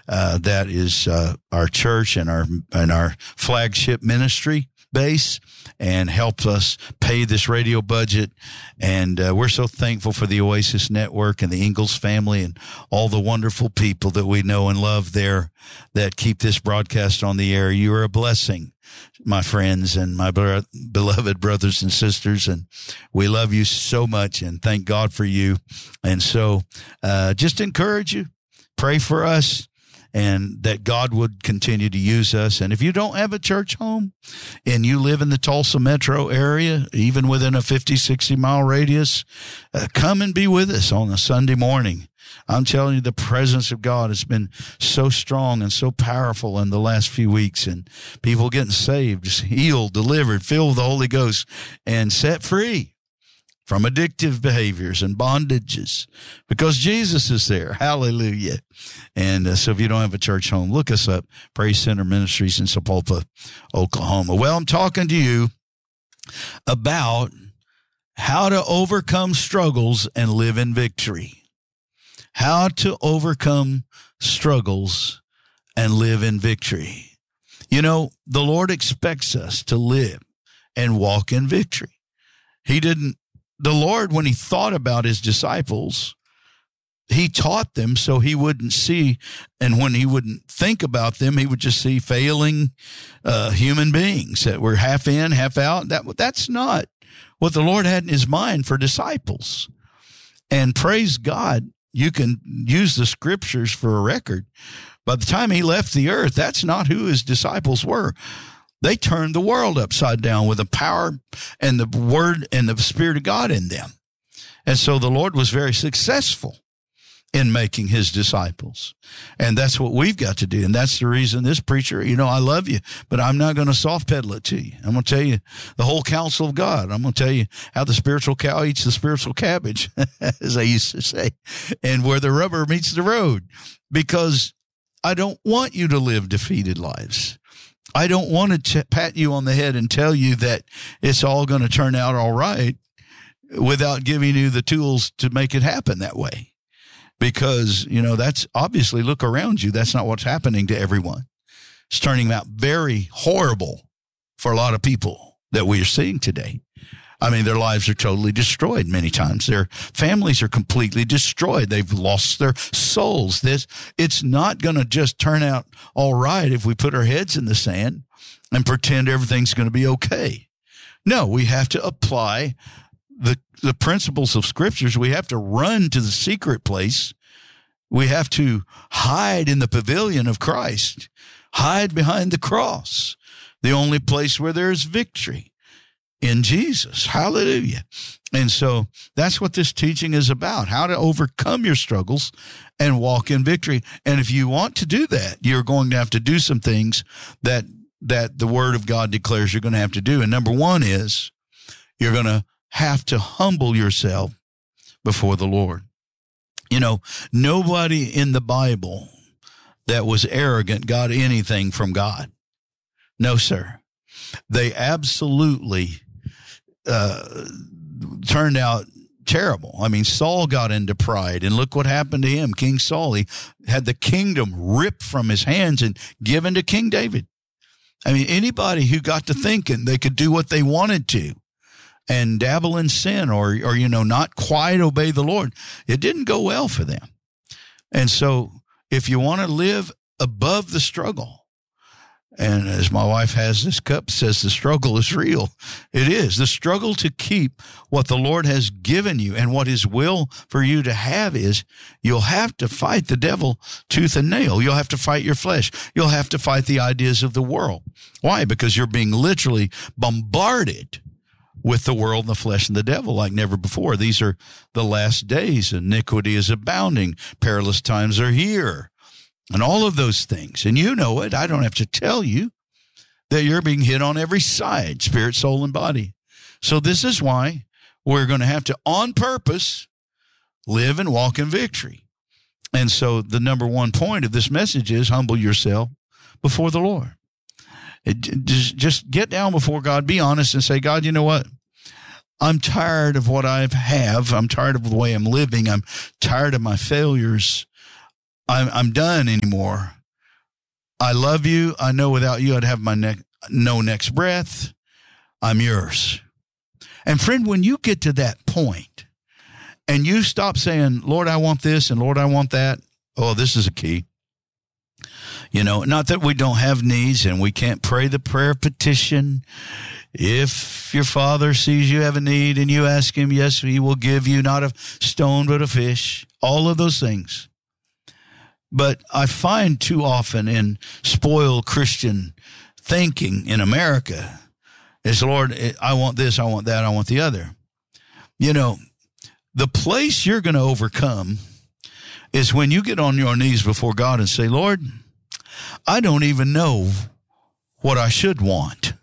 that is our church and our flagship ministry base, and helps us pay this radio budget. And we're so thankful for the Oasis Network and the Ingalls family and all the wonderful people that we know and love there that keep this broadcast on the air. You are a blessing, my friends and my beloved brothers and sisters, and we love you so much and thank God for you. And so just encourage you, pray for us, and that God would continue to use us. And if you don't have a church home and you live in the Tulsa metro area, even within a 50, 60-mile radius, come and be with us on a Sunday morning. I'm telling you, the presence of God has been so strong and so powerful in the last few weeks, and people getting saved, healed, delivered, filled with the Holy Ghost, and set free from addictive behaviors and bondages, because Jesus is there. Hallelujah. And so if you don't have a church home, look us up, Praise Center Ministries in Sapulpa, Oklahoma. Well, I'm talking to you about how to overcome struggles and live in victory. How to overcome struggles and live in victory. You know, the Lord expects us to live and walk in victory. The Lord, when he thought about his disciples, he taught them so he wouldn't see, and when he wouldn't think about them, he would just see failing human beings that were half in, half out. That's not what the Lord had in his mind for disciples. And praise God, you can use the scriptures for a record. By the time he left the earth, that's not who his disciples were. They turned the world upside down with the power and the word and the Spirit of God in them. And so the Lord was very successful in making his disciples. And that's what we've got to do. And that's the reason this preacher, you know, I love you, but I'm not going to soft pedal it to you. I'm going to tell you the whole counsel of God. I'm going to tell you how the spiritual cow eats the spiritual cabbage, as I used to say, and where the rubber meets the road, because I don't want you to live defeated lives. I don't want to pat you on the head and tell you that it's all going to turn out all right without giving you the tools to make it happen that way. Because, you know, that's obviously, look around you. That's not what's happening to everyone. It's turning out very horrible for a lot of people that we are seeing today. I mean, their lives are totally destroyed many times. Their families are completely destroyed. They've lost their souls. It's not going to just turn out all right if we put our heads in the sand and pretend everything's going to be okay. No, we have to apply the principles of scriptures. We have to run to the secret place. We have to hide in the pavilion of Christ, hide behind the cross, the only place where there is victory. In Jesus. Hallelujah. And so that's what this teaching is about, how to overcome your struggles and walk in victory. And if you want to do that, you're going to have to do some things that the Word of God declares you're going to have to do. And number one is you're going to have to humble yourself before the Lord. You know, nobody in the Bible that was arrogant got anything from God. No, sir. They absolutely turned out terrible. I mean, Saul got into pride, and look what happened to him. King Saul, he had the kingdom ripped from his hands and given to King David. I mean, anybody who got to thinking they could do what they wanted to and dabble in sin or you know, not quite obey the Lord, it didn't go well for them. And so if you want to live above the struggle, and as my wife has this cup, says the struggle is real. It is. The struggle to keep what the Lord has given you and what his will for you to have is, you'll have to fight the devil tooth and nail. You'll have to fight your flesh. You'll have to fight the ideas of the world. Why? Because you're being literally bombarded with the world and the flesh and the devil like never before. These are the last days. Iniquity is abounding. Perilous times are here. And all of those things. And you know it. I don't have to tell you that you're being hit on every side, spirit, soul, and body. So this is why we're going to have to, on purpose, live and walk in victory. And so the number one point of this message is humble yourself before the Lord. Just get down before God, be honest, and say, God, you know what? I'm tired of what I have. I'm tired of the way I'm living. I'm tired of my failures. I'm done anymore. I love you. I know without you, I'd have my no next breath. I'm yours. And friend, when you get to that point and you stop saying, Lord, I want this and Lord, I want that. Oh, this is a key. You know, not that we don't have needs and we can't pray the prayer petition. If your father sees you have a need and you ask him, yes, he will give you not a stone, but a fish. All of those things. But I find too often in spoiled Christian thinking in America is, Lord, I want this, I want that, I want the other. You know, the place you're going to overcome is when you get on your knees before God and say, Lord, I don't even know what I should want.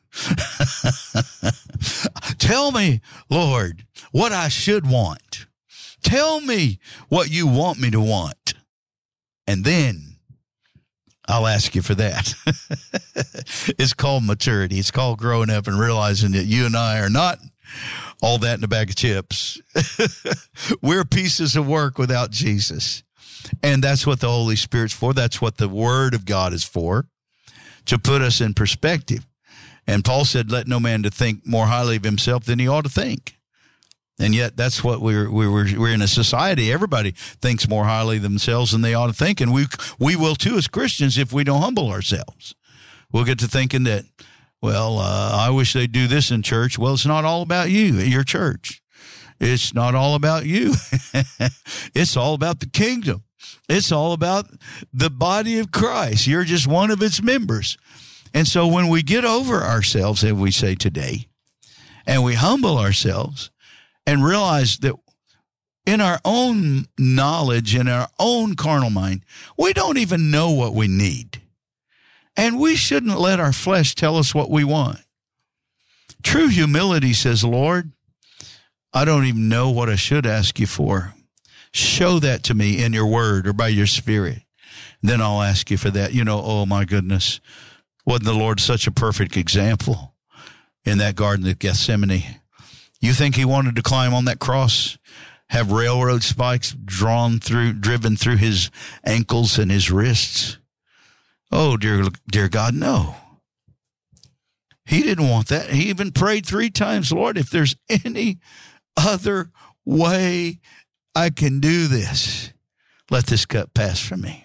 Tell me, Lord, what I should want. Tell me what you want me to want. And then I'll ask you for that. It's called maturity. It's called growing up and realizing that you and I are not all that in a bag of chips. We're pieces of work without Jesus. And that's what the Holy Spirit's for. That's what the Word of God is for, to put us in perspective. And Paul said, let no man to think more highly of himself than he ought to think. And yet that's what we're in a society. Everybody thinks more highly of themselves than they ought to think. And we will too as Christians if we don't humble ourselves. We'll get to thinking that, well, I wish they'd do this in church. Well, it's not all about you at your church. It's not all about you. It's all about the kingdom. It's all about the body of Christ. You're just one of its members. And so when we get over ourselves, as we say today, and we humble ourselves and realize that in our own knowledge, in our own carnal mind, we don't even know what we need. And we shouldn't let our flesh tell us what we want. True humility says, Lord, I don't even know what I should ask you for. Show that to me in your word or by your spirit. Then I'll ask you for that. You know, oh my goodness, wasn't the Lord such a perfect example in that Garden of Gethsemane? You think he wanted to climb on that cross, have railroad spikes driven through his ankles and his wrists? Oh, dear God, no. He didn't want that. He even prayed 3 times, Lord, if there's any other way I can do this, let this cup pass from me.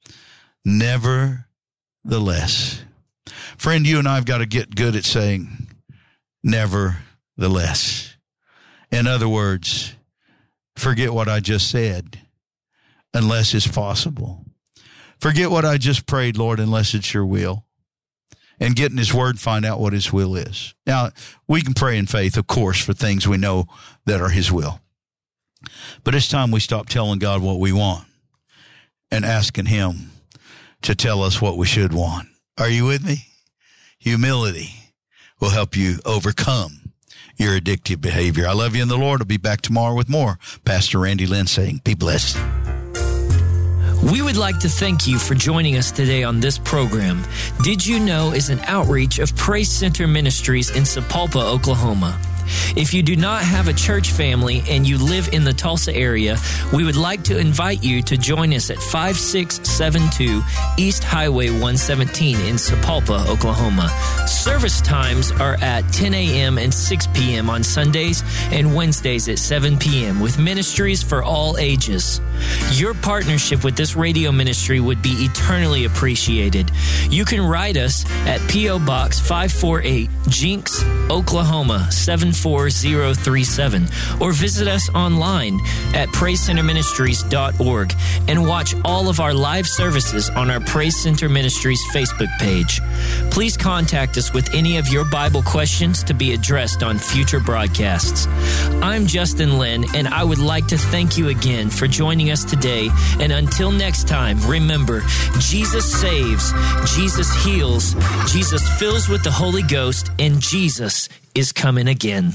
Nevertheless. Friend, you and I have got to get good at saying nevertheless. In other words, forget what I just said, unless it's possible. Forget what I just prayed, Lord, unless it's your will. And get in his word, find out what his will is. Now, we can pray in faith, of course, for things we know that are his will. But it's time we stop telling God what we want and asking him to tell us what we should want. Are you with me? Humility will help you overcome your addictive behavior. I love you in the Lord. I'll be back tomorrow with more. Pastor Randy Lynn saying, be blessed. We would like to thank you for joining us today on this program. Did You Know is an outreach of Praise Center Ministries in Sapulpa, Oklahoma. If you do not have a church family and you live in the Tulsa area, we would like to invite you to join us at 5672 East Highway 117 in Sapulpa, Oklahoma. Service times are at 10 a.m. and 6 p.m. on Sundays and Wednesdays at 7 p.m. with ministries for all ages. Your partnership with this radio ministry would be eternally appreciated. You can write us at P.O. Box 548, Jinx, Oklahoma 74037, or visit us online at PraiseCenterMinistries.org and watch all of our live services on our Praise Center Ministries Facebook page. Please contact us with any of your Bible questions to be addressed on future broadcasts. I'm Justin Lynn, and I would like to thank you again for joining us today. And until next time, remember, Jesus saves, Jesus heals, Jesus fills with the Holy Ghost, and Jesus is coming again.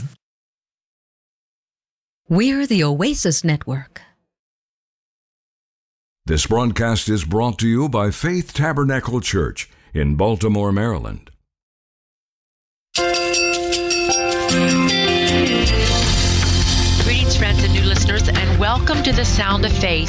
We're the Oasis Network. This broadcast is brought to you by Faith Tabernacle Church in Baltimore, Maryland. Greetings, friends and new listeners, and welcome to the Sound of Faith.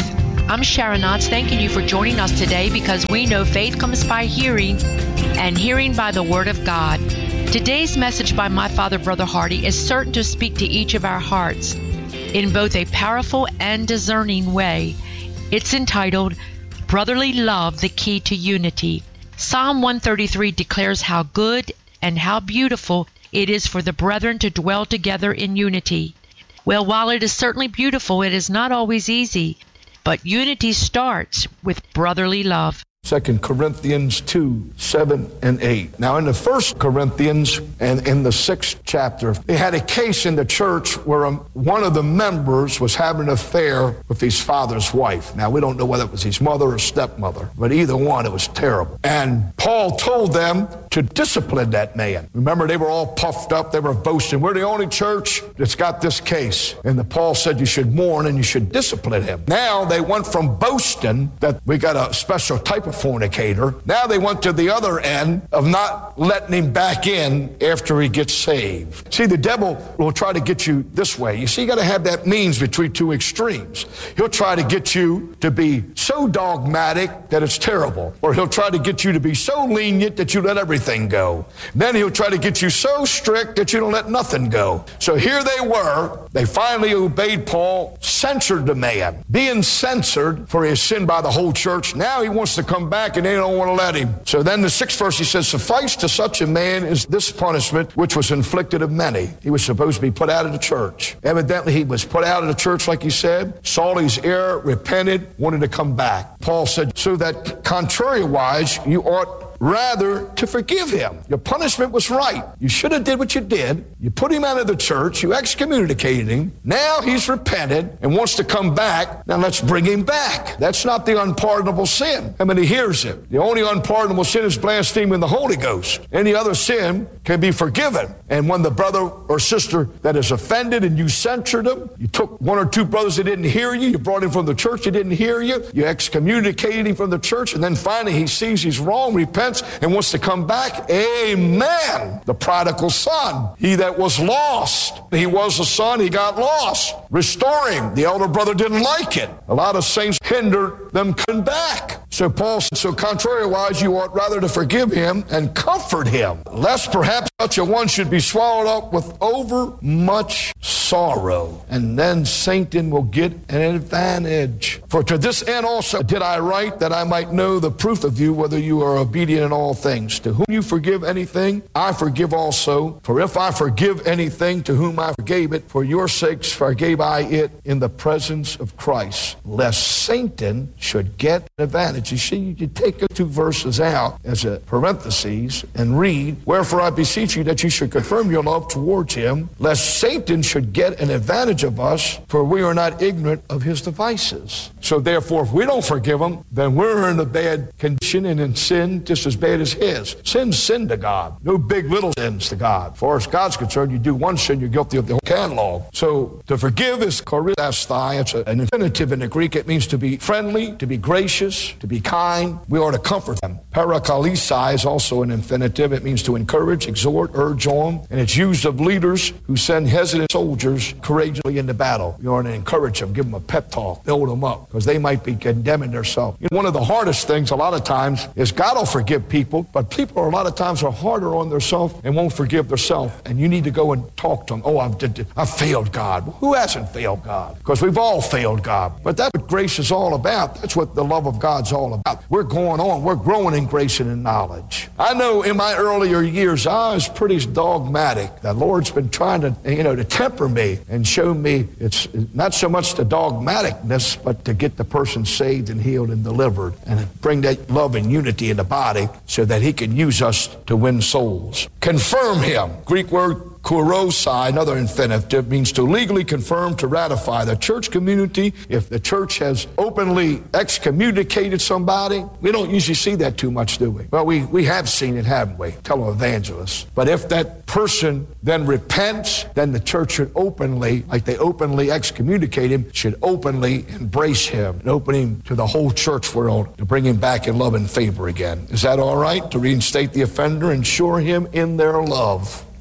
I'm Sharon Knotts, thanking you for joining us today because we know faith comes by hearing and hearing by the Word of God. Today's message by my father, Brother Hardy, is certain to speak to each of our hearts in both a powerful and discerning way. It's entitled, Brotherly Love, the Key to Unity. Psalm 133 declares how good and how beautiful it is for the brethren to dwell together in unity. Well, while it is certainly beautiful, it is not always easy. But unity starts with brotherly love. 2 Corinthians 2, 7 and 8. Now in the 1 Corinthians and in the 6th chapter, they had a case in the church where one of the members was having an affair with his father's wife. Now we don't know whether it was his mother or stepmother, but either one, it was terrible. And Paul told them to discipline that man. Remember, they were all puffed up, they were boasting. We're the only church that's got this case. And Paul said you should mourn and you should discipline him. Now they went from boasting that we got a special type of fornicator. Now they went to the other end of not letting him back in after he gets saved. See, the devil will try to get you this way. You see, you got to have that means between two extremes. He'll try to get you to be so dogmatic that it's terrible, or he'll try to get you to be so lenient that you let everything go. Then he'll try to get you so strict that you don't let nothing go. So here they were. They finally obeyed Paul, censored the man, being censored for his sin by the whole church. Now he wants to come back and they don't want to let him. So then the 6th verse, he says, suffice to such a man is this punishment which was inflicted of many. He was supposed to be put out of the church. Evidently he was put out of the church, like he said, saw his error, repented, wanted to come back. Paul said, so that contrariwise you ought rather to forgive him. Your punishment was right. You should have did what you did. You put him out of the church. You excommunicated him. Now he's repented and wants to come back. Now let's bring him back. That's not the unpardonable sin. How many hears it? The only unpardonable sin is blaspheming the Holy Ghost. Any other sin can be forgiven. And when the brother or sister that is offended and you censured them, you took one or two brothers that didn't hear you, you brought him from the church, he didn't hear you, you excommunicated him from the church, and then finally he sees he's wrong, repents, and wants to come back. Amen. The prodigal son, he that was lost. He was a son, he got lost. Restore him. The elder brother didn't like it. A lot of saints hindered them coming back. So Paul said, so contrariwise, you ought rather to forgive him and comfort him, lest perhaps such a one should be swallowed up with over much sorrow. And then Satan will get an advantage. For to this end also did I write, that I might know the proof of you, whether you are obedient in all things. To whom you forgive anything, I forgive also. For if I forgive anything to whom I forgave it, for your sakes forgave I it in the presence of Christ, lest Satan should get an advantage. You see, you take the two verses out as a parenthesis and read, wherefore I beseech you that you should confirm your love towards him, lest Satan should get an advantage of us, for we are not ignorant of his devices. So therefore, if we don't forgive him, then we're in a bad condition and in sin just as bad as his. Sin's sin to God. No big little sins to God. As far as God's concerned, you do one sin, you're guilty of the whole catalog. So to forgive is charistai. It's an infinitive in the Greek. It means to be friendly, to be gracious, to be kind. We are to comfort them. Parakalisai is also an infinitive. It means to encourage, exhort, urge on. And it's used of leaders who send hesitant soldiers courageously into battle. You are to encourage them, give them a pep talk, build them up, because they might be condemning themselves. You know, one of the hardest things a lot of times is God will forgive people, but people a lot of times are harder on themselves and won't forgive themselves. And you need to go and talk to them. Oh, I've failed God. Well, who hasn't failed God? Because we've all failed God. But that's what grace is all about. That's what the love of God's all about. We're going on. We're growing in grace and in knowledge. I know in my earlier years, I was pretty dogmatic. The Lord's been trying to, to temper me and show me it's not so much the dogmaticness, but to get the person saved and healed and delivered and bring that love and unity in the body so that he can use us to win souls. Confirm him. Greek word kurosai, another infinitive, means to legally confirm, to ratify. The church community, if the church has openly excommunicated somebody, we don't usually see that too much, do we? Well, we have seen it, haven't we? Televangelists. But if that person then repents, then the church should openly, like they openly excommunicate him, should openly embrace him and open him to the whole church world to bring him back in love and favor again. Is that all right? To reinstate the offender, ensure him in their love.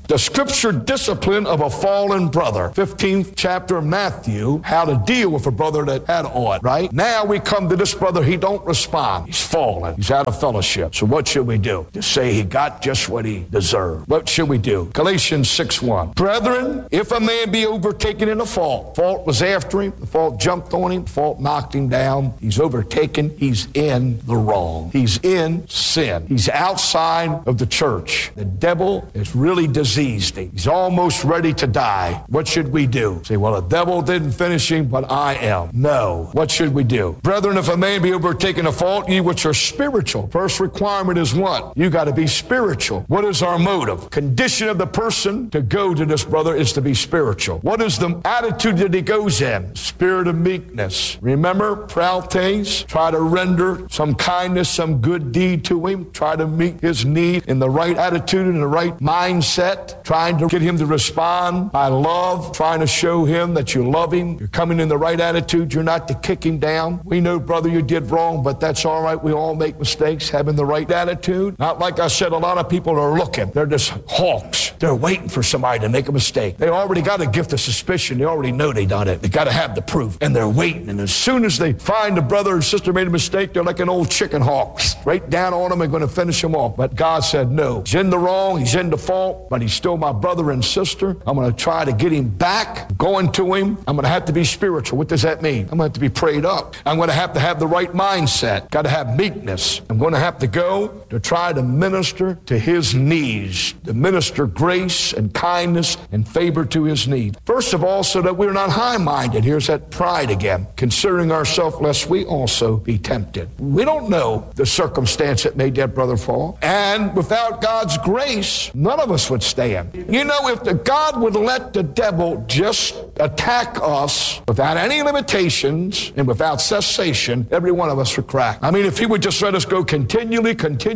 The scripture discipline of a fallen brother. 15th chapter of Matthew, how to deal with a brother that had ought, right? Now we come to this brother, he don't respond. He's fallen. He's out of fellowship. So what should we do? Just say he got just what he deserved. What should we do? Galatians 6:1. Brethren, if a man be overtaken in a fault was after him, the fault jumped on him, the fault knocked him down, he's overtaken, he's in the wrong. He's in sin. He's outside of the church. The devil has really diseased him. He's almost ready to die. What should we do? Say, well, the devil didn't finish him, but I am. No. What should we do? Brethren, if a man be overtaken in a fault, ye which are spiritual. First requirement is what? You got to be spiritual. What is our motive? Condition of the person to go to this brother is to be spiritual. What is the attitude that he goes in? Spirit of meekness. Remember, prautes, try to render some kindness, some good deed to him. Try to meet his need in the right attitude, in the right mindset. Trying to get him to respond by love. Trying to show him that you love him. You're coming in the right attitude. You're not to kick him down. We know, brother, you did wrong, but that's all right. We all make mistakes. Having the right attitude. Not like I said, a lot of people are looking. They're just hawks. They're waiting for somebody to make a mistake. They already got a gift of suspicion. They already know they done it. They got to have the proof. And they're waiting. And as soon as they find the brother or sister made a mistake, they're like an old chicken hawk. Right down on them and going to finish them off. But God said, no. He's in the wrong. He's in the fault. But he's still my brother and sister. I'm going to try to get him back. Going to him. I'm going to have to be spiritual. What does that mean? I'm going to have to be prayed up. I'm going to have the right mindset. Got to have meekness. I'm going to have to go to try to minister to his needs. To minister grace and kindness and favor to his needs. First of all, so that we're not high-minded. Here's that pride again. Considering ourselves lest we also be tempted. We don't know the circumstance that made that brother fall. And without God's grace, none of us would stand. You know, if God would let the devil just attack us without any limitations and without cessation, every one of us would crack. I mean, if he would just let us go continually,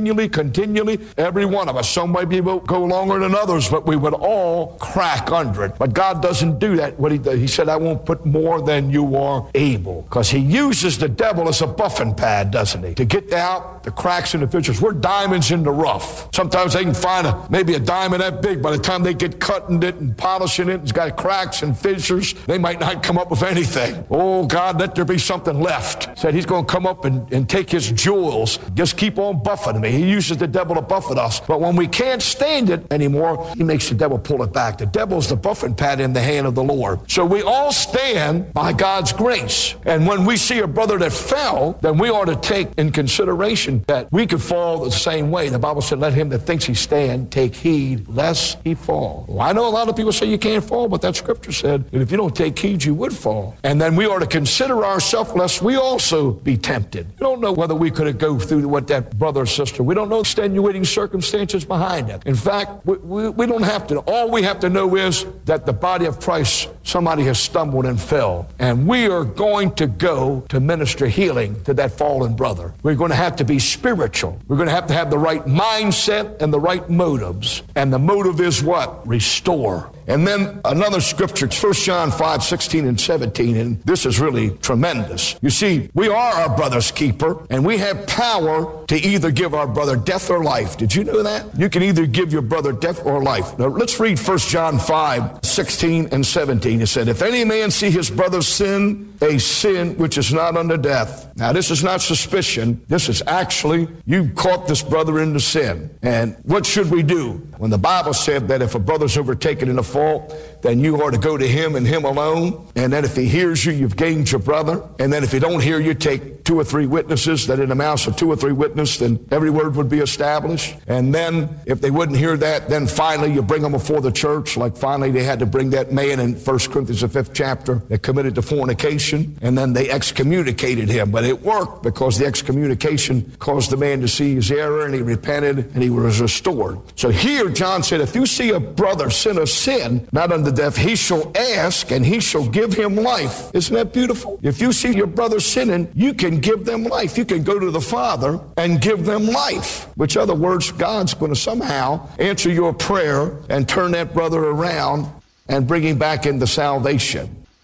every one of us, some might be able to go longer than others, but we would all crack under it. But God doesn't do that. What he said, I won't put more than you are able. Because he uses the devil as a buffing pad, doesn't he? To get out the cracks and the fissures. We're diamonds in the rough. Sometimes they can find maybe a diamond that big. By the time they get cutting it and polishing it, it's got cracks and fissures. They might not come up with anything. Oh, God, let there be something left. Said he's going to come up and take his jewels. Just keep on buffeting me. He uses the devil to buffet us. But when we can't stand it anymore, he makes the devil pull it back. The devil's the buffing pad in the hand of the Lord. So we all stand by God's grace. And when we see a brother that fell, then we ought to take in consideration that we could fall the same way. The Bible said, let him that thinks he stand take heed lest he fall. Well, I know a lot of people say you can't fall, but that scripture said that if you don't take heed, you would fall. And then we ought to consider ourselves lest we also be tempted. We don't know whether we could go through what that brother or sister. We don't know extenuating circumstances behind it. In fact, we don't have to. All we have to know is that the body of Christ, somebody has stumbled and fell. And we are going to go to minister healing to that fallen brother. We're going to have to be spiritual. We're going to have the right mindset and the right motives. And the motive is what? Restore. And then another scripture, it's 1 John 5:16 and 17, and this is really tremendous. You see, we are our brother's keeper, and we have power to either give our brother death or life. Did you know that? You can either give your brother death or life. Now, let's read 1 John 5:16 and 17. It said, if any man see his brother sin, a sin which is not unto death. Now, this is not suspicion. This is actually, you caught this brother into sin. And what should we do? When the Bible said that if a brother's overtaken in a fault, then you are to go to him and him alone. And then if he hears you, you've gained your brother. And then if he don't hear you, take 2 or 3 witnesses, that it amounts to 2 or 3 witnesses, then every word would be established. And then if they wouldn't hear that, then finally you bring them before the church. Like finally they had to bring that man in 1 Corinthians, the 5th chapter, that committed to fornication. And then they excommunicated him. But it worked because the excommunication caused the man to see his error, and he repented and he was restored. So here John said, if you see a brother sin a sin, not unto death, he shall ask and he shall give him life. Isn't that beautiful? If you see your brother sinning, you can give them life. You can go to the Father and give them life. Which other words, God's going to somehow answer your prayer and turn that brother around and bring him back into salvation.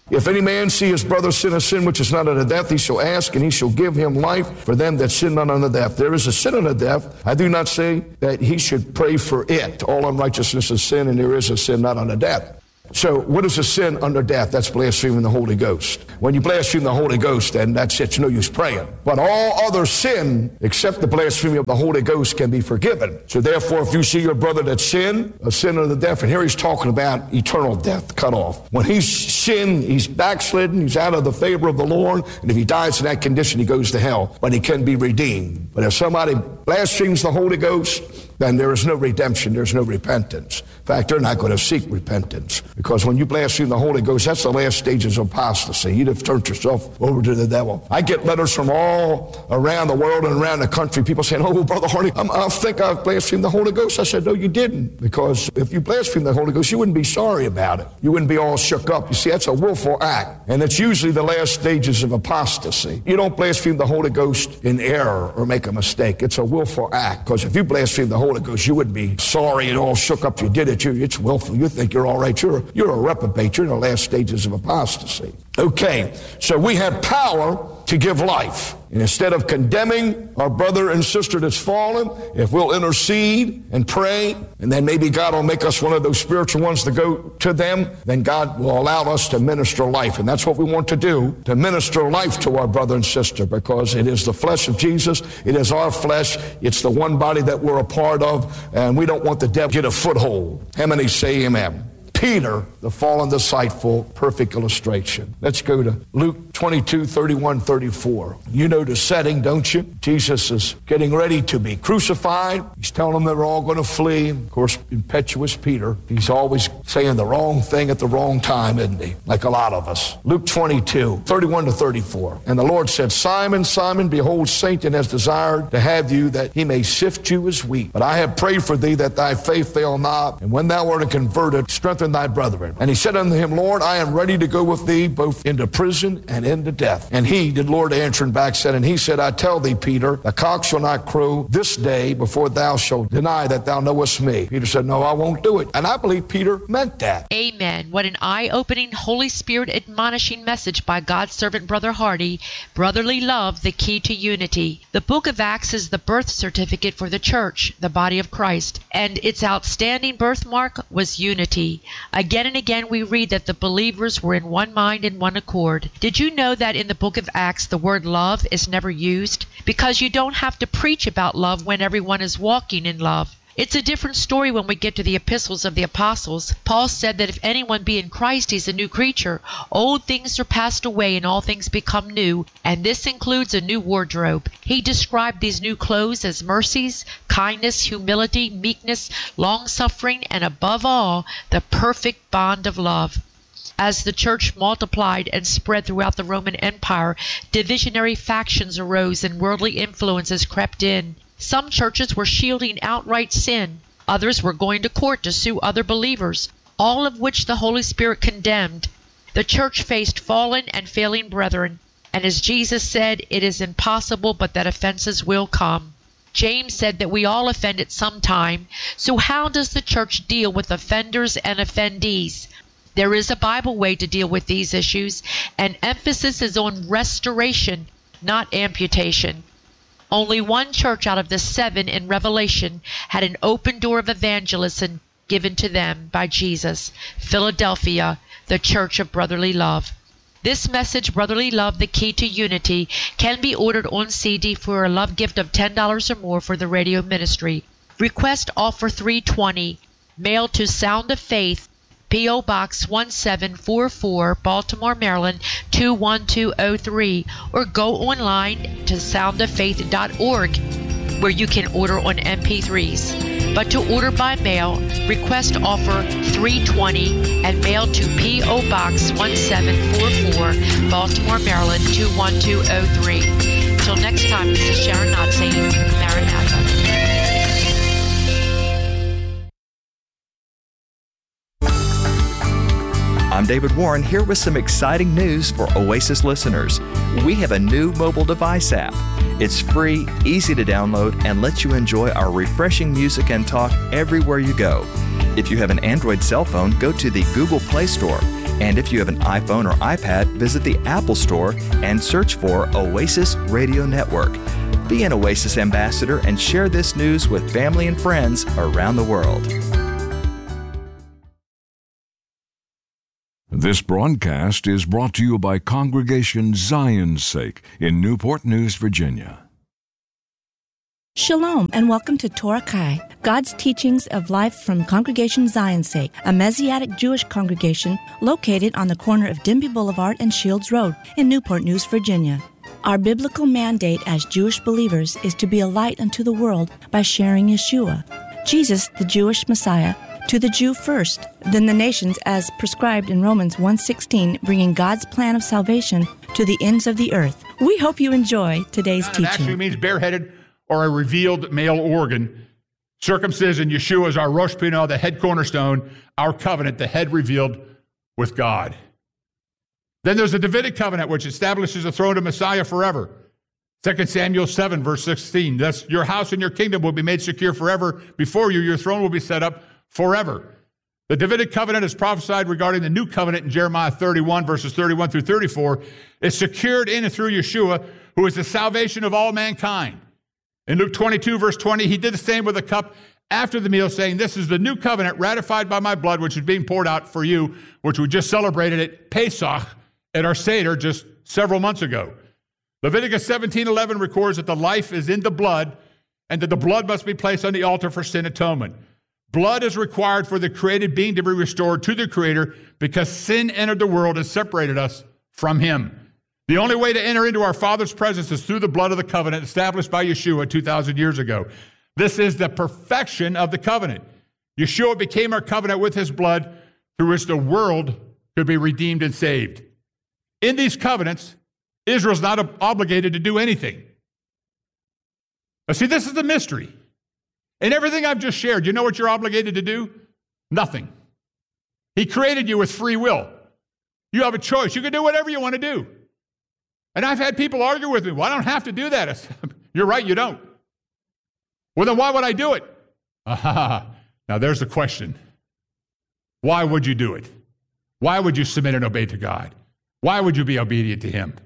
If any man see his brother sin a sin which is not unto death, he shall ask, and he shall give him life for them that sin not unto death. There is a sin unto death. I do not say that he should pray for it. All unrighteousness is sin, and there is a sin not unto death. So what is a sin under death? That's blaspheming the Holy Ghost. When you blaspheme the Holy Ghost, then that's it. You no use praying. But all other sin, except the blasphemy of the Holy Ghost, can be forgiven. So therefore, if you see your brother that sin, a sin under death, and here he's talking about eternal death, cut off. When he's sinned, he's backslidden, he's out of the favor of the Lord, and if he dies in that condition, he goes to hell. But he can be redeemed. But if somebody blasphemes the Holy Ghost, then there is no redemption, there's no repentance. In fact, they're not going to seek repentance. Because when you blaspheme the Holy Ghost, that's the last stages of apostasy. You'd have turned yourself over to the devil. I get letters from all around the world and around the country, people saying, oh, Brother Hardy, I think I've blasphemed the Holy Ghost. I said, no, you didn't. Because if you blaspheme the Holy Ghost, you wouldn't be sorry about it. You wouldn't be all shook up. You see, that's a willful act. And it's usually the last stages of apostasy. You don't blaspheme the Holy Ghost in error or make a mistake. It's a willful act. Because if you blaspheme the Holy Ghost, you wouldn't be sorry and all shook up. You did it. It's willful. You think you're all right. You're a reprobate. You're in the last stages of apostasy. Okay, so we have power to give life. And instead of condemning our brother and sister that's fallen, if we'll intercede and pray, and then maybe God will make us one of those spiritual ones to go to them, then God will allow us to minister life. And that's what we want to do, to minister life to our brother and sister, because it is the flesh of Jesus. It is our flesh. It's the one body that we're a part of, and we don't want the devil to get a foothold. How many say amen? Peter, the fallen disciple, perfect illustration. Let's go to Luke 22, 31, 34. You know the setting, don't you? Jesus is getting ready to be crucified. He's telling them they're all going to flee. Of course, impetuous Peter, he's always saying the wrong thing at the wrong time, isn't he? Like a lot of us. Luke 22, 31 to 34. And the Lord said, Simon, Simon, behold, Satan has desired to have you, that he may sift you as wheat. But I have prayed for thee, that thy faith fail not. And when thou art converted, strengthen thy brethren. And he said unto him, Lord, I am ready to go with thee both into prison and into death. And he, the Lord answering back, said, and he said, I tell thee, Peter, the cock shall not crow this day before thou shalt deny that thou knowest me. Peter said, no, I won't do it. And I believe Peter meant that. Amen. What an eye-opening, Holy Spirit admonishing message by God's servant, Brother Hardy. Brotherly love, the key to unity. The book of Acts is the birth certificate for the church, the body of Christ. And its outstanding birthmark was unity. Again and again we read that the believers were in one mind and one accord. Did you know that in the book of Acts the word love is never used? Because you don't have to preach about love when everyone is walking in love. It's a different story when we get to the epistles of the apostles. Paul said that if anyone be in Christ, he's a new creature. Old things are passed away and all things become new, and this includes a new wardrobe. He described these new clothes as mercies, kindness, humility, meekness, long-suffering, and above all, the perfect bond of love. As the church multiplied and spread throughout the Roman Empire, divisionary factions arose and worldly influences crept in. Some churches were shielding outright sin. Others were going to court to sue other believers, all of which the Holy Spirit condemned. The church faced fallen and failing brethren, and as Jesus said, it is impossible but that offenses will come. James said that we all offend at some time. So how does the church deal with offenders and offendees? There is a Bible way to deal with these issues, and emphasis is on restoration, not amputation. Only one church out of the 7 in Revelation had an open door of evangelism given to them by Jesus. Philadelphia, the Church of Brotherly Love. This message, Brotherly Love, the Key to Unity, can be ordered on CD for a love gift of $10 or more for the radio ministry. Request offer 320, mailed to Sound of Faith, P.O. Box 1744, Baltimore, Maryland 21203, or go online to soundoffaith.org, where you can order on MP3s. But to order by mail, request offer 320 and mail to P.O. Box 1744, Baltimore, Maryland 21203. Till next time, this is Sharon Knott saying Maranatha. I'm David Warren here with some exciting news for Oasis listeners. We have a new mobile device app. It's free, easy to download, and lets you enjoy our refreshing music and talk everywhere you go. If you have an Android cell phone, go to the Google Play Store And if you have an iPhone or iPad, visit the Apple Store and search for Oasis Radio Network. Be an Oasis ambassador and share this news with family and friends around the world. This broadcast is brought to you by Congregation Zion's Sake in Newport News, Virginia. Shalom and welcome to Torah Kai, God's teachings of life from Congregation Zion's Sake, a Messianic Jewish congregation located on the corner of Denby Boulevard and Shields Road in Newport News, Virginia. Our biblical mandate as Jewish believers is to be a light unto the world by sharing Yeshua, Jesus, the Jewish Messiah, to the Jew first, then the nations as prescribed in Romans 1:16, bringing God's plan of salvation to the ends of the earth. We hope you enjoy today's teaching. It actually means bareheaded or a revealed male organ. Circumcision, Yeshua is our Rosh Pinah, the head cornerstone, our covenant, the head revealed with God. Then there's the Davidic covenant, which establishes the throne of Messiah forever. 2 Samuel 7, verse 16, thus your house and your kingdom will be made secure forever. Before you, your throne will be set up forever. The Davidic covenant is prophesied regarding the new covenant in Jeremiah 31, verses 31 through 34, is secured in and through Yeshua, who is the salvation of all mankind. In Luke 22, verse 20, he did the same with the cup after the meal, saying, this is the new covenant ratified by my blood, which is being poured out for you, which we just celebrated at Pesach at our Seder just several months ago. Leviticus 17:11 records that the life is in the blood and that the blood must be placed on the altar for sin atonement. Blood is required for the created being to be restored to the Creator because sin entered the world and separated us from Him. The only way to enter into our Father's presence is through the blood of the covenant established by Yeshua 2,000 years ago. This is the perfection of the covenant. Yeshua became our covenant with His blood through which the world could be redeemed and saved. In these covenants, Israel's not obligated to do anything. Now, see, this is the mystery. In everything I've just shared, you know what you're obligated to do? Nothing. He created you with free will. You have a choice. You can do whatever you want to do. And I've had people argue with me, well, I don't have to do that. I said, you're right, you don't. Well, then why would I do it? Now there's the question. Why would you do it? Why would you submit and obey to God? Why would you be obedient to Him?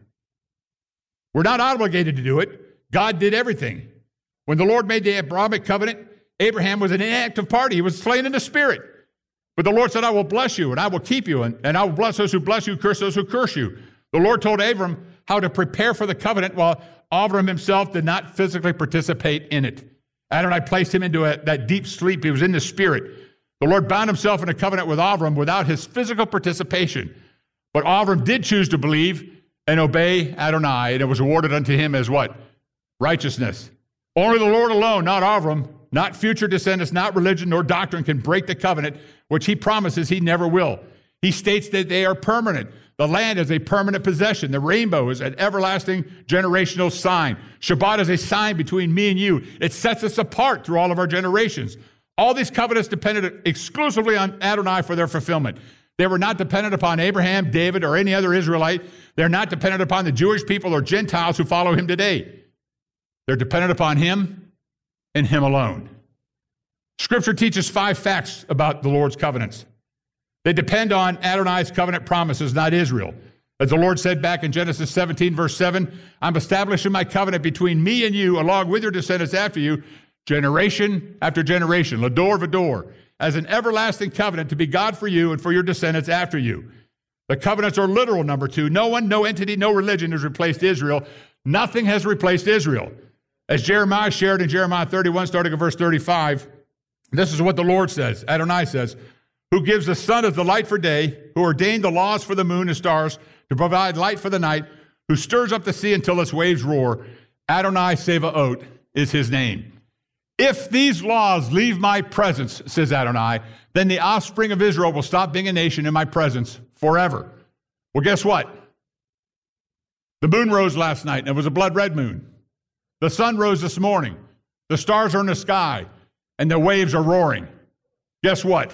We're not obligated to do it. God did everything. When the Lord made the Abrahamic covenant, Abraham was an inactive party. He was slain in the spirit. But the Lord said, I will bless you, and I will keep you, and I will bless those who bless you, curse those who curse you. The Lord told Abram how to prepare for the covenant while Avram himself did not physically participate in it. Adonai placed him into that deep sleep. He was in the spirit. The Lord bound himself in a covenant with Avram without his physical participation. But Avram did choose to believe and obey Adonai, and it was awarded unto him as what? Righteousness. Only the Lord alone, not Avram, not future descendants, not religion nor doctrine can break the covenant, which He promises He never will. He states that they are permanent. The land is a permanent possession. The rainbow is an everlasting generational sign. Shabbat is a sign between me and you. It sets us apart through all of our generations. All these covenants depended exclusively on Adonai for their fulfillment. They were not dependent upon Abraham, David, or any other Israelite. They're not dependent upon the Jewish people or Gentiles who follow Him today. They're dependent upon Him and Him alone. Scripture teaches 5 facts about the Lord's covenants. They depend on Adonai's covenant promises, not Israel. As the Lord said back in Genesis 17, verse 7, I'm establishing my covenant between me and you, along with your descendants after you, generation after generation, Lador Vador, as an everlasting covenant to be God for you and for your descendants after you. The covenants are literal, number 2. No one, no entity, no religion has replaced Israel. Nothing has replaced Israel. As Jeremiah shared in Jeremiah 31, starting at verse 35, this is what the Lord says, Adonai says, who gives the sun as the light for day, who ordained the laws for the moon and stars to provide light for the night, who stirs up the sea until its waves roar. Adonai Sevaot is His name. If these laws leave my presence, says Adonai, then the offspring of Israel will stop being a nation in my presence forever. Well, guess what? The moon rose last night, and it was a blood red moon. The sun rose this morning. The stars are in the sky, and the waves are roaring. Guess what?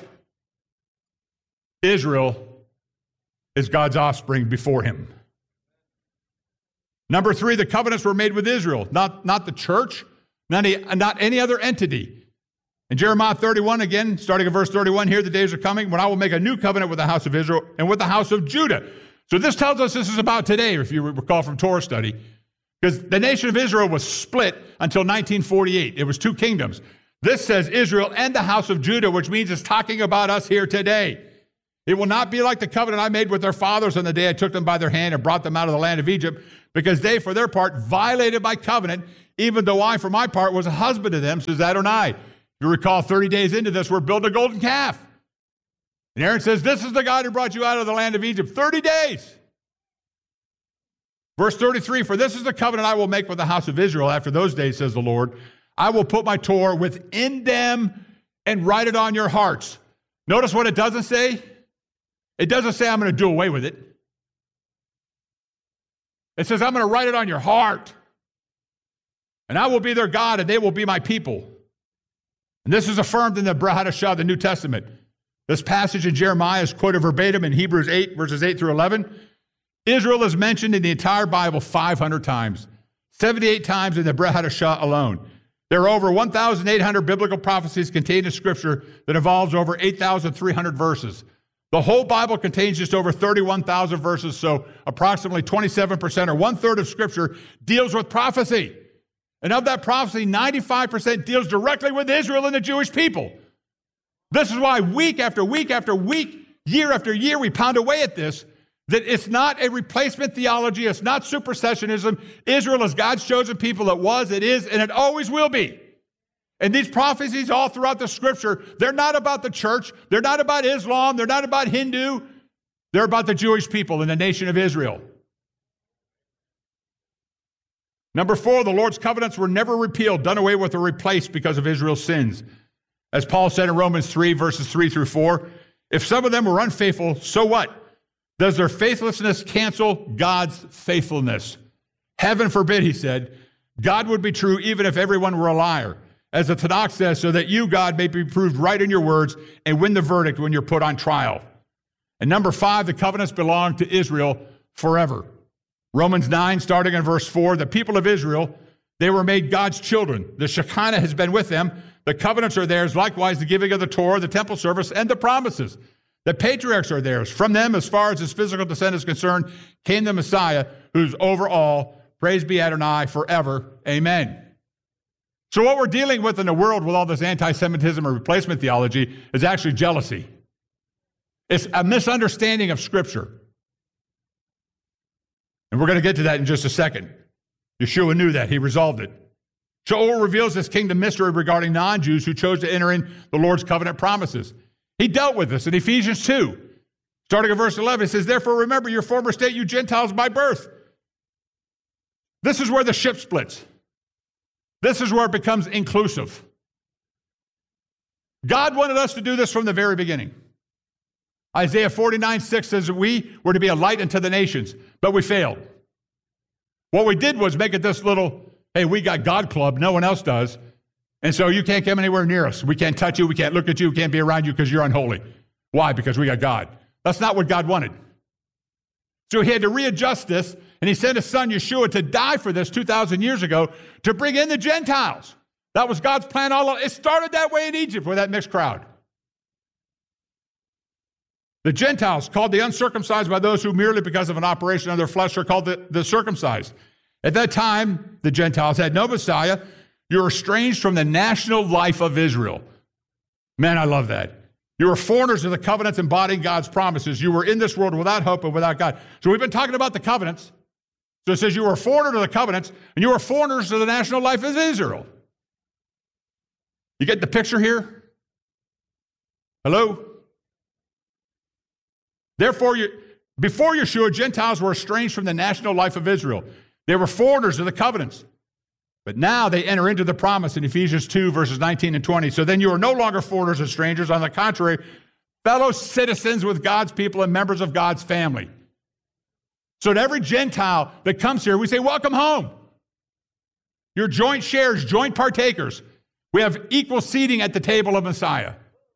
Israel is God's offspring before Him. Number 3, the covenants were made with Israel, not the church, not any other entity. In Jeremiah 31 again, starting at verse 31, here the days are coming when I will make a new covenant with the house of Israel and with the house of Judah. So this tells us this is about today, if you recall from Torah study, because the nation of Israel was split until 1948. It was two kingdoms. This says Israel and the house of Judah, which means it's talking about us here today. It will not be like the covenant I made with their fathers on the day I took them by their hand and brought them out of the land of Egypt, because they, for their part, violated my covenant, even though I, for my part, was a husband to them, says Adonai. If you recall, 30 days into this, we're building a golden calf. And Aaron says, this is the God who brought you out of the land of Egypt. 30 days. Verse 33, for this is the covenant I will make with the house of Israel after those days, says the Lord. I will put my Torah within them and write it on your hearts. Notice what it doesn't say. It doesn't say I'm going to do away with it. It says I'm going to write it on your heart. And I will be their God and they will be my people. And this is affirmed in the Brit Hadashah, the New Testament. This passage in Jeremiah is quoted verbatim in Hebrews 8, verses 8 through 11. Israel is mentioned in the entire Bible 500 times, 78 times in the Brit Hadashah alone. There are over 1,800 biblical prophecies contained in Scripture that involves over 8,300 verses. The whole Bible contains just over 31,000 verses, so approximately 27% or one-third of Scripture deals with prophecy. And of that prophecy, 95% deals directly with Israel and the Jewish people. This is why week after week after week, year after year, we pound away at this, that it's not a replacement theology, it's not supersessionism. Israel is God's chosen people. It was, it is, and it always will be. And these prophecies all throughout the Scripture, they're not about the church, they're not about Islam, they're not about Hindu, they're about the Jewish people and the nation of Israel. Number 4, the Lord's covenants were never repealed, done away with, or replaced because of Israel's sins. As Paul said in Romans 3, verses 3 through 4, if some of them were unfaithful, so what? Does their faithlessness cancel God's faithfulness? Heaven forbid, he said. God would be true even if everyone were a liar. As the Tanakh says, so that you, God, may be proved right in your words and win the verdict when you're put on trial. And number 5, the covenants belong to Israel forever. Romans 9, starting in verse 4, the people of Israel, they were made God's children. The Shekinah has been with them. The covenants are theirs, likewise the giving of the Torah, the temple service, and the promises. The patriarchs are theirs. From them, as far as his physical descent is concerned, came the Messiah, who's over all. Praise be Adonai forever. Amen. So what we're dealing with in the world with all this anti-Semitism or replacement theology is actually jealousy. It's a misunderstanding of Scripture. And we're going to get to that in just a second. Yeshua knew that. He resolved it. Joel reveals this kingdom mystery regarding non-Jews who chose to enter in the Lord's covenant promises. He dealt with this in Ephesians 2. Starting at verse 11, it says, therefore remember your former state, you Gentiles by birth. This is where the ship splits. This is where it becomes inclusive. God wanted us to do this from the very beginning. Isaiah 49:6 says that we were to be a light unto the nations, but we failed. What we did was make it this little, hey, we got God club, no one else does, and so you can't come anywhere near us. We can't touch you, we can't look at you, we can't be around you because you're unholy. Why? Because we got God. That's not what God wanted. So he had to readjust this, and he sent his son Yeshua to die for this 2,000 years ago to bring in the Gentiles. That was God's plan all along. It started that way in Egypt with that mixed crowd. The Gentiles, called the uncircumcised by those who merely because of an operation of their flesh are called the circumcised. At that time, the Gentiles had no Messiah. You were estranged from the national life of Israel. Man, I love that. You were foreigners of the covenants embodying God's promises. You were in this world without hope and without God. So we've been talking about the covenants. So it says you were a foreigner to the covenants, and you were foreigners to the national life of Israel. You get the picture here? Hello? Therefore, before Yeshua, Gentiles were estranged from the national life of Israel. They were foreigners of the covenants. But now they enter into the promise in Ephesians 2, verses 19 and 20. So then you are no longer foreigners and strangers. On the contrary, fellow citizens with God's people and members of God's family. So to every Gentile that comes here, we say, welcome home. You're joint sharers, joint partakers. We have equal seating at the table of Messiah.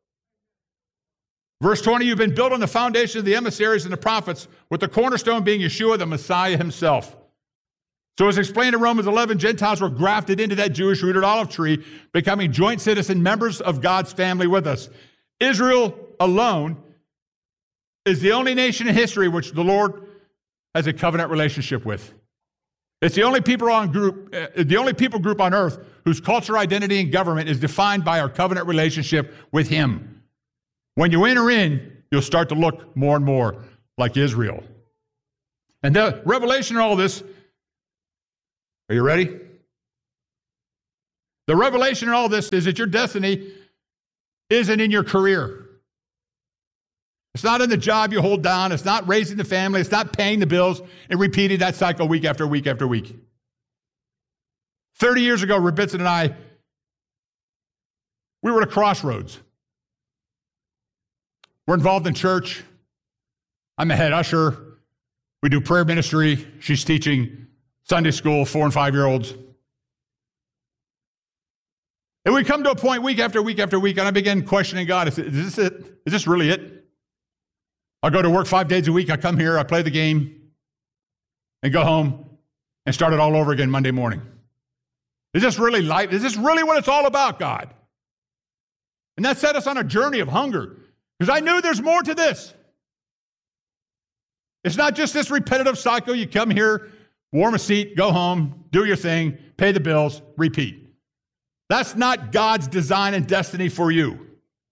Verse 20, you've been built on the foundation of the emissaries and the prophets, with the cornerstone being Yeshua, the Messiah himself. So as explained in Romans 11, Gentiles were grafted into that Jewish-rooted olive tree, becoming joint citizen members of God's family with us. Israel alone is the only nation in history which the Lord has a covenant relationship with. It's the only people group on earth whose culture, identity, and government is defined by our covenant relationship with Him. When you enter in, you'll start to look more and more like Israel. And the revelation in all this, are you ready? The revelation in all this is that your destiny isn't in your career. It's not in the job you hold down. It's not raising the family. It's not paying the bills and repeating that cycle week after week after week. 30 years ago, Rebitson and I, we were at a crossroads. We're involved in church. I'm a head usher. We do prayer ministry. She's teaching Sunday school, 4 and 5 year olds. And we come to a point week after week after week, and I begin questioning God. Is this it? Is this really it? I go to work 5 days a week. I come here, I play the game, and go home and start it all over again Monday morning. Is this really life? Is this really what it's all about, God? And that set us on a journey of hunger, because I knew there's more to this. It's not just this repetitive cycle. You come here, warm a seat, go home, do your thing, pay the bills, repeat. That's not God's design and destiny for you.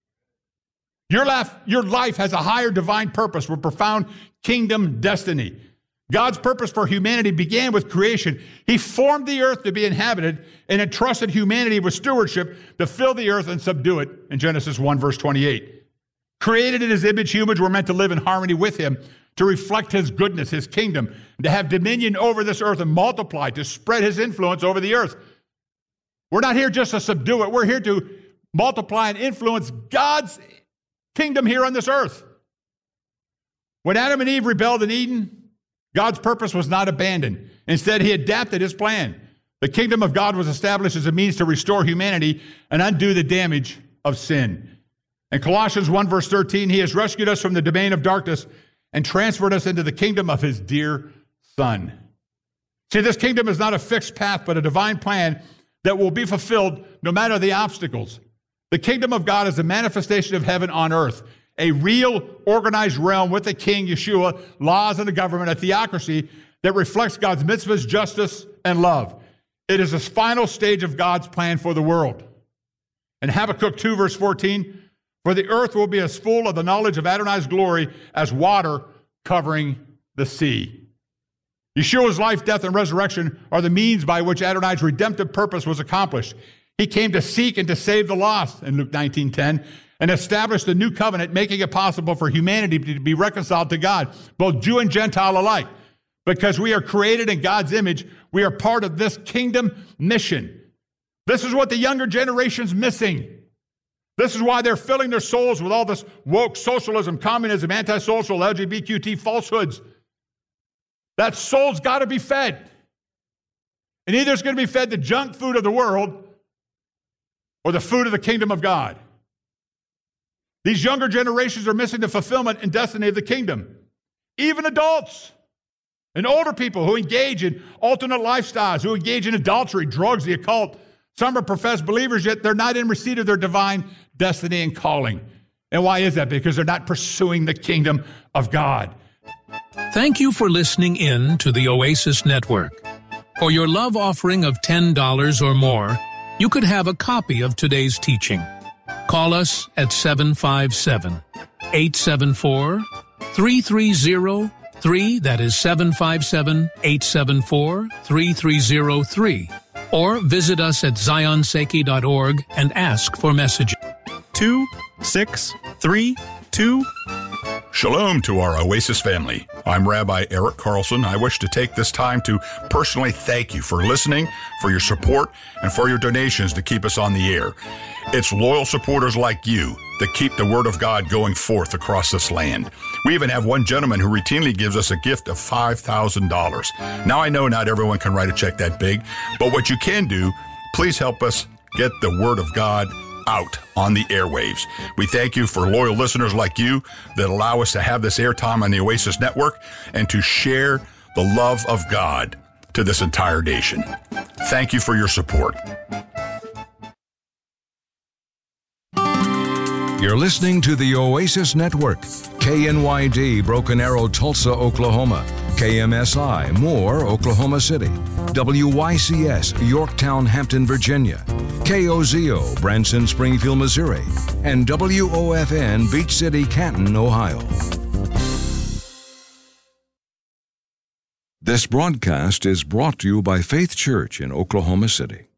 Your life has a higher divine purpose with profound kingdom destiny. God's purpose for humanity began with creation. He formed the earth to be inhabited and entrusted humanity with stewardship to fill the earth and subdue it in Genesis 1, verse 28. Created in His image, humans were meant to live in harmony with Him, to reflect His goodness, His kingdom, and to have dominion over this earth and multiply, to spread His influence over the earth. We're not here just to subdue it. We're here to multiply and influence God's kingdom here on this earth. When Adam and Eve rebelled in Eden, God's purpose was not abandoned. Instead, He adapted His plan. The kingdom of God was established as a means to restore humanity and undo the damage of sin. In Colossians 1, verse 13, He has rescued us from the domain of darkness and transferred us into the kingdom of His dear Son. See, this kingdom is not a fixed path, but a divine plan that will be fulfilled no matter the obstacles. The kingdom of God is a manifestation of heaven on earth, a real organized realm with a king, Yeshua, laws and a government, a theocracy that reflects God's mitzvahs, justice, and love. It is the final stage of God's plan for the world. In Habakkuk 2, verse 14, for the earth will be as full of the knowledge of Adonai's glory as water covering the sea. Yeshua's life, death, and resurrection are the means by which Adonai's redemptive purpose was accomplished. He came to seek and to save the lost in Luke 19:10 and established a new covenant, making it possible for humanity to be reconciled to God, both Jew and Gentile alike. Because we are created in God's image, we are part of this kingdom mission. This is what the younger generation's missing. This is why they're filling their souls with all this woke socialism, communism, antisocial, LGBTQ falsehoods. That soul's got to be fed. And either it's going to be fed the junk food of the world or the food of the kingdom of God. These younger generations are missing the fulfillment and destiny of the kingdom. Even adults and older people who engage in alternate lifestyles, who engage in adultery, drugs, the occult. Some are professed believers, yet they're not in receipt of their divine destiny and calling. And why is that? Because they're not pursuing the kingdom of God. Thank you for listening in to the Oasis Network. For your love offering of $10 or more, you could have a copy of today's teaching. Call us at 757-874-3303. That is 757-874-3303. Or visit us at zionseki.org and ask for messages. 2632. Shalom to our Oasis family. I'm Rabbi Eric Carlson. I wish to take this time to personally thank you for listening, for your support, and for your donations to keep us on the air. It's loyal supporters like you that keep the Word of God going forth across this land. We even have one gentleman who routinely gives us a gift of $5,000. Now, I know not everyone can write a check that big, but what you can do, please help us get the Word of God out on the airwaves. We thank you for loyal listeners like you that allow us to have this airtime on the Oasis Network and to share the love of God to this entire nation. Thank you for your support. You're listening to the Oasis Network, KNYD, Broken Arrow, Tulsa, Oklahoma, KMSI, Moore, Oklahoma City, WYCS, Yorktown, Hampton, Virginia, KOZO, Branson, Springfield, Missouri, and WOFN, Beach City, Canton, Ohio. This broadcast is brought to you by Faith Church in Oklahoma City.